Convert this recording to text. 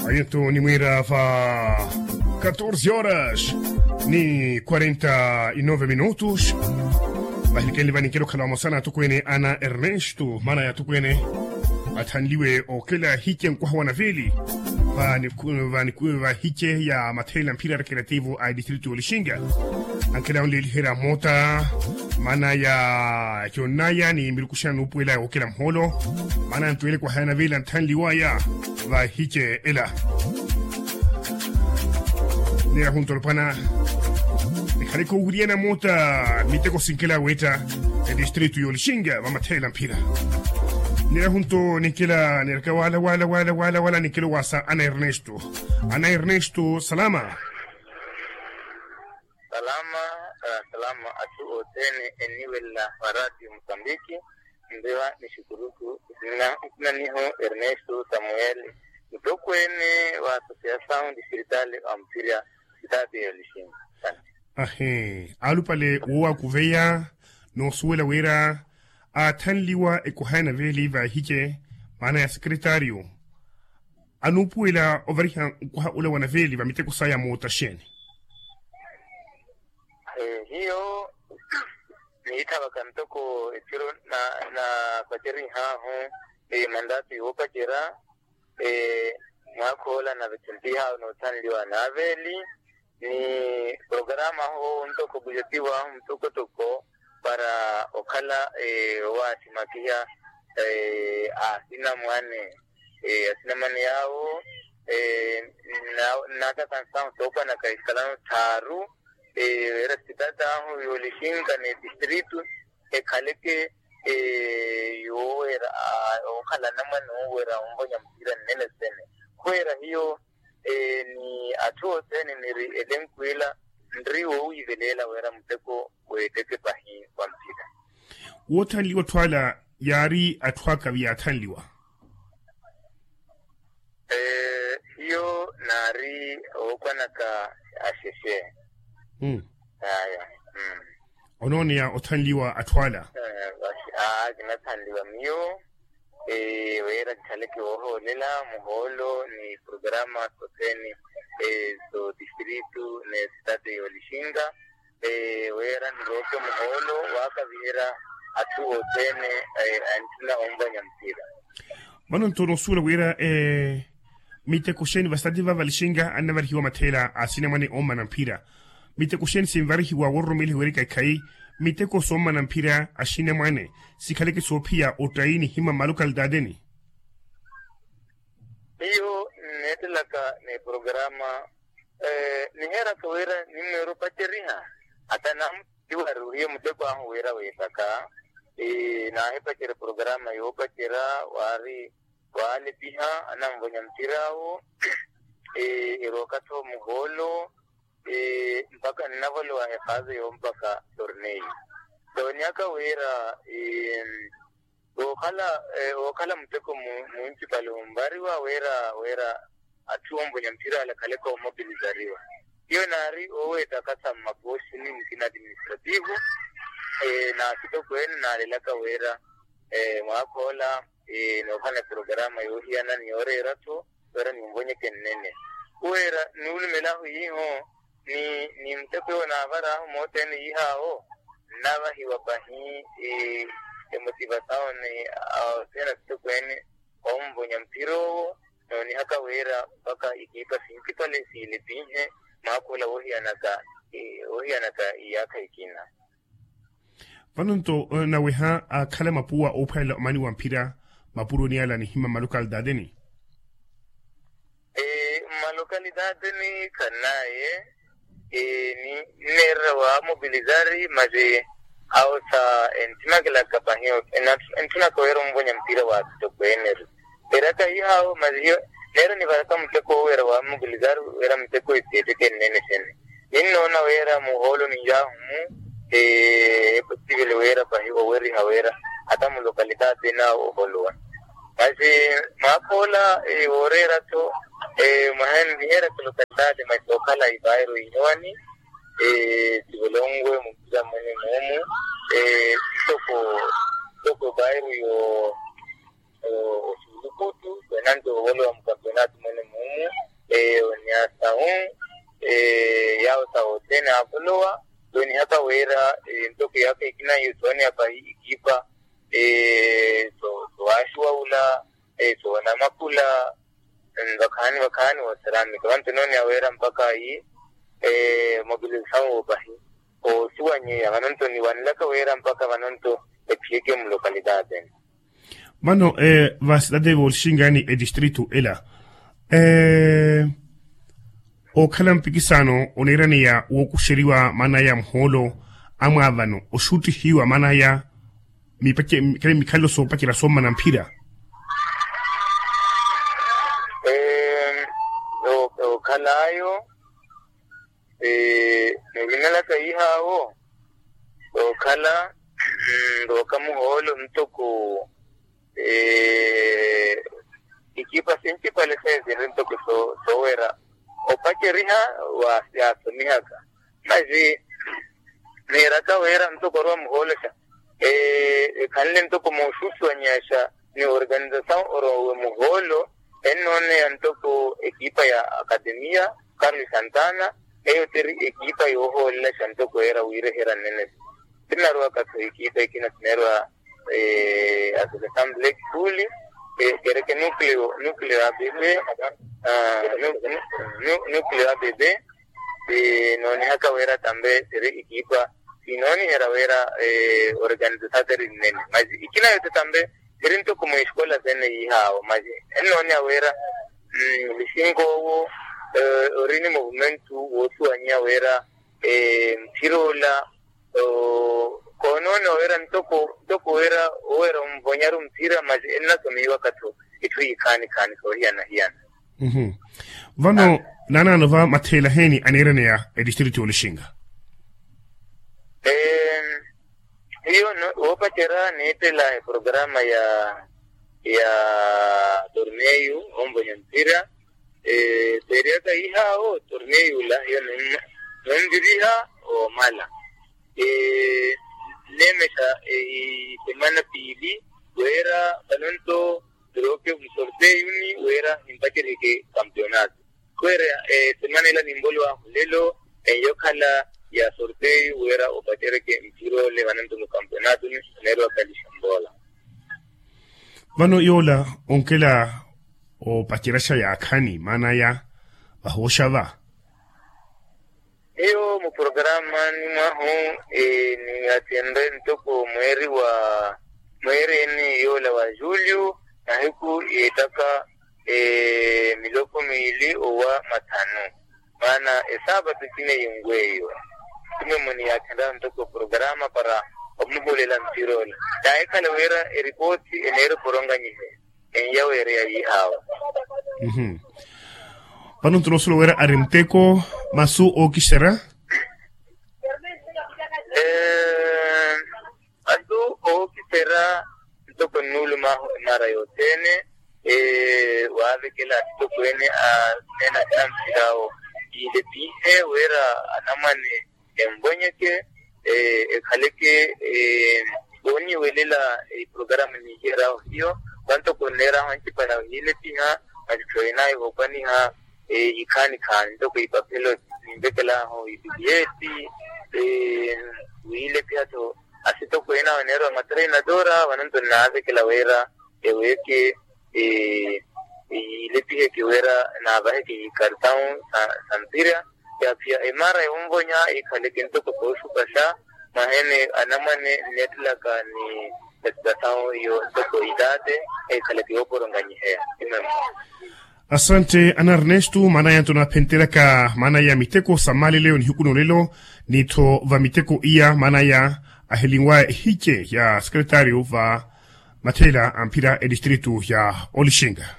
Ayeto ni mwira fa 14 horas ni 49 minutos. Bahilikeni vanikelo kalamo sana tukwene Ana Ernesto mana ya tukwene atanliwe okela hike nkwaha veli va hike ya matela mpira recreativo a distrito Olishinga ankela onle hera mota mana ya kionaya ni mirukushana upuela okela mholo mana ntuele kwa hana veli antanliwa ya va hike ela nera junto alpana Hariko uriana mota miteko sinkela weta el distrito Olishinga va matela mpira nera junto nikela nerka wala nikelo wasa Ana Ernesto salama salama atu otene eniwe la farati Mozambiki ndewa nishukuruku na niho Ernesto Samuel mtokwene wa associação distritale ampiria cidade ya Olishinga. Alupale uwa kuveya no suela wera atanliwa ekuhana veli va hike mana ya sekretario anupuela overiha kuha ule wana veli va miteko saya mota sheni hiyo ni itaba kantoko etiro na pateri haho mandati opatera makola na vitimbiha no tanliwa na veli ni programa ho ntoko bujetiwa mtoko toko para okala watimakia asina mwane yao na kansan sopa na kaiskalano taru restitata ho Olishinga ne distritu kaleke yo era okala namano wera umbonya mpira nene sene kwera hiyo ni atuo tene ni elenkwila ndriwo uyivelela wera mteko weteke pahi kwa mpira wotanliwa twala yari atwaka vyatanliwa hiyo nari okwanaka asheshe onone ya otanliwa atwala ginatanliwa miyo wera chaleke oholela muholo ni programa soteni so distritu ne stade Olishinga wera nroke muholo waka vira atu otene antina omba mpira mano ntono sura wera mite kusheni vastadi va Olishinga annavari hiwa matela asina mane omba mpira mite kusheni simvari hiwa woromeli werika kai mite ko somma mpira ashina mane sikaleke sopia otaini hima malukal dadeni hiyo netelaka ne programa ni hera kawera nimero pateriha atana diwaru hiyo mteko ahu wera wetaka na hepakere programa yo pakera wale piha anamvonya mpirao irokato muholo mpaka ninavolo wa hefaze yo mpaka tornei donyaka wera okala mteko municipal umbariwa wera atuombo nyampira ala kaleko mobilizariwa hiyo nari oweta kata mabosi ni mkina administrativu na kitokweni na alilaka wera mwakola nokana programa yohiana ni orera to wera ni mbonye kenene wera ni ulimelahu hiho ni mteko na avara moteni hihao nava hiwa bahi motivação ni tena kitokweni ombo nyampiro ni haka wera baka ikipa simpitale silipinhe makola ohianaka iyaka ikina vanonto na weha akala mapua opela mani wampira mapuro ni ala ni hima malokal dadeni malokalidadeni kanaye ni nera wa mobilizari maze auta entinagala kapahio entina koero mbonya mpira wa kitokweneru eraka hao mazio nero ni baraka mteko wera wa mobilizar wera mteko itete nene sene inno wera muholo ni jahumu possible wera pahi weri hawera hata mu localidade na oholwa basi mapola orera to mahan hera to localidade mai tokala ibairu inwani tibolongwe mkuza mwenye mumu toko bairu yo Lukutu, Fernando Wolo wa mkampeonati mwene mumu, yao sao tena apuloa doni hata wera ntoke yake kina yusoni hapa ikipa so ashwa ula so na makula wakani wasarami kwa ntononi awera mpaka hii mobilization obahi o suanye wanonto ni wanlaka wera mpaka wanonto epieke mu localidade mano vasidade volshingani distrito ela o kala mpikisano onerani ya wokushiriwa mana ya mholo amavano oshuti hiwa mana ya mipake kale mikalo so pakira soma na mpira o kalayo nginala kaihao o kala ndo kamuholo mtoko ikipa sinti pale sasa mtoko sowera opake riha wa siasa mihaka maji niraka wera mtoko ro muholesha kanle mtoko moshusu anyasha ni organização oro muholo enone mtoko ekipa ya akademia Carlos Santana teri ekipa yo hola mtoko era wire hera nene tinarwa ka ekipa ikina tinarwa Associação Black Fully kereke nucleo ABB nucleo ABB noni haka wera tambe tere ikipa inoni era wera organizatari nene maji ikina yote tambe tirinto como escola zene ihao maji enoni awera lishingo orini movimento wotu anya wera tirola konono wera ntoko wera mbonyaru mtira maji enna somiwa kato itu ikani so hiana vano nana nova matela heni anerane ya distrito olishinga hiyo opa tera netela programa ya torneio ombonya mpira teriaka ihao torneio la hiyo nendiriha o mala nemesha semana pili wera talento creo que un sorteo ni wera impakiri ke campeonato wera semana ila nimbolo lelo yokala ya sorteo wera opakiri ke mpiro levanando no campeonato ni nero akalishambola vano yola onkela o pakirasha ya akani mana ya ahoshava hiyo mu programa ni maho ni atende ntoko mweri ni yola wa Julio na huku itaka miloko miili owa matano maana esaba tukine yungweyo tume muni atenda ntoko programa para omnubolela mtirola daika lewera ripoti enero poronga nyihe enyawe area yihawa pano tunosolo wera arimteko masu o kishera asu o kishera toko nulu mara yotene wave kila toko ene nena tamsirao ile pihe wera anamane embonyeke khaleke oni welela programa ni hirao hiyo tanto konera hanchi para ile piha alitoina yopani ha ikani kan to kai papelo mbekela ho ibiyeti ile pia to asito koina wanero matrena dora wananto naze kila wera eweke ile pia kiwera na bahe ki kartao santiria ya pia emara umbonya ikhaleke nto ko shukasha mahene anamane netlaka ni tatao yo to idade ikhaleke oporonganyi hea asante ana Ernesto mana ya tuna pentera ka mana ya miteko samali leo ni hukuno lelo nito va miteko ia mana ya ahelingwa hike ya sekretario va matela ampira distrito ya Olishinga